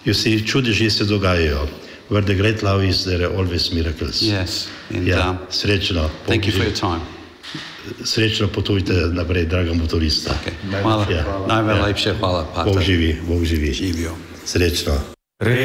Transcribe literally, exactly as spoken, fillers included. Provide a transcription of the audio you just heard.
You see, čudeži se dogajajo. Where the great love is, there are always miracles. Yes. And, Ja, um, srečno. thank you for your time. Srečno potujte naprej, draga motorista. Okay. Hvala. Ja. Najlepše hvala, Pater. Bog živi, Bog živi. Živijo. Srečno.